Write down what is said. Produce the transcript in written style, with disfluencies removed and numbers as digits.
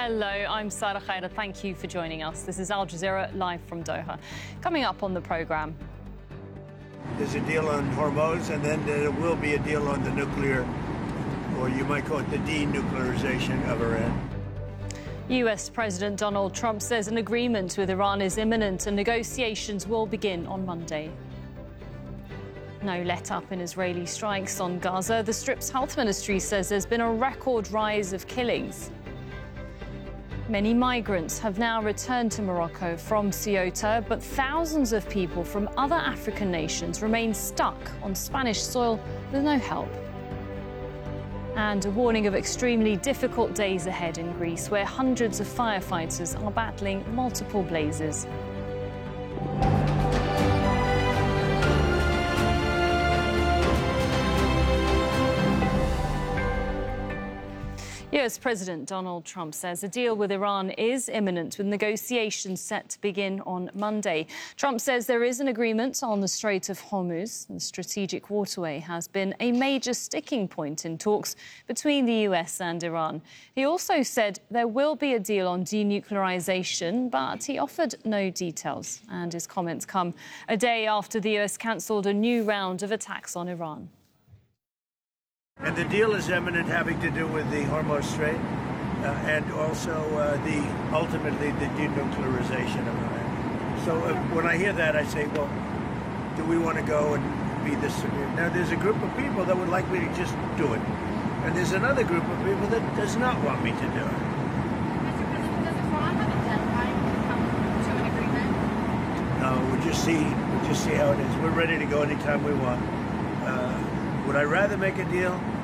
Hello, I'm Sarah Khaira. Thank you for joining us. This is Al Jazeera live from Doha. Coming up on the programme. There's a deal on Hormuz, and then there will be a deal on the nuclear, or you might call it the denuclearization of Iran. US President Donald Trump says an agreement with Iran is imminent and negotiations will begin on Monday. No let-up in Israeli strikes on Gaza. The Strip's health ministry says there's been a record rise of killings. Many migrants have now returned to Morocco from Ceuta, but thousands of people from other African nations remain stuck on Spanish soil with no help. And a warning of extremely difficult days ahead in Greece, where hundreds of firefighters are battling multiple blazes. US President Donald Trump says a deal with Iran is imminent, with negotiations set to begin on Monday. Trump says there is an agreement on the Strait of Hormuz. The strategic waterway has been a major sticking point in talks between the US and Iran. He also said there will be a deal on denuclearization, but he offered no details. And his comments come a day after the US cancelled a new round of attacks on Iran. And the deal is imminent, having to do with the Hormuz Strait and also ultimately the denuclearization of Iran. So when I hear that, I say, well, do we want to go and be this severe? Now, there's a group of people that would like me to just do it. And there's another group of people that does not want me to do it. Mr. President, does Iran have a deadline to come to an agreement? No, we'll just see how it is. We're ready to go anytime we want. Would I rather make a deal?